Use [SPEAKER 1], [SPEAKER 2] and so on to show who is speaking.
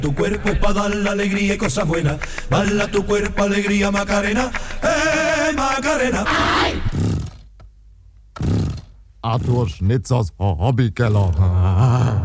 [SPEAKER 1] Tu cuerpo es para dar la alegría y cosas buenas. Baila tu cuerpo, alegría, Macarena. Macarena!
[SPEAKER 2] Arthur Schnitzers Hobbykeller.